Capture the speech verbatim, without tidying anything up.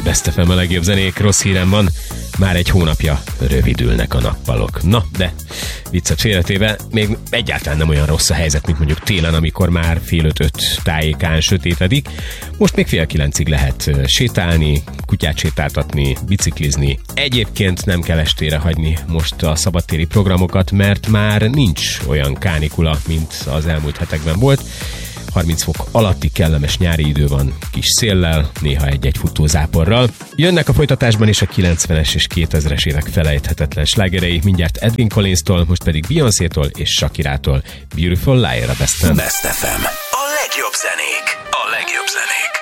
Best ef em a legjobb zenék, rossz hírem van, már egy hónapja rövidülnek a nappalok. Na, de viccet félretéve, még egyáltalán nem olyan rossz a helyzet, mint mondjuk télen, amikor már fél öt-öt tájékán sötétedik. Most még fél kilencig lehet sétálni, kutyát sétáltatni, biciklizni. Egyébként nem kell estére hagyni most a szabadtéri programokat, mert már nincs olyan kánikula, mint az elmúlt hetekben volt. harminc fok alatti kellemes nyári idő van, kis széllel, néha egy-egy futózáporral. Jönnek a folytatásban is a kilencvenes és kétezres évek felejthetetlen slágerei, mindjárt Edwin Collins-tól, most pedig Beyoncé-tól és Shakirától. Beautiful Liar a Best ef em. Best ef em. A legjobb zenék. A legjobb zenék.